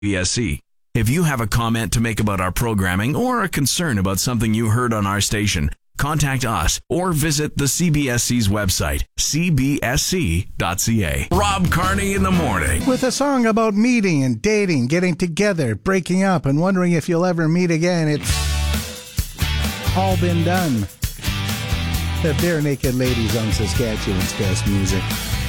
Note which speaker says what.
Speaker 1: CBSC. If you have a comment to make about our programming or a concern about something you heard on our station, contact us or visit the CBSC's website, cbsc.ca. Rob Carney in the morning.
Speaker 2: With a song about meeting and dating, getting together, breaking up, and wondering if you'll ever meet again. It's all been done. The Bare Naked Ladies on Saskatchewan's best music.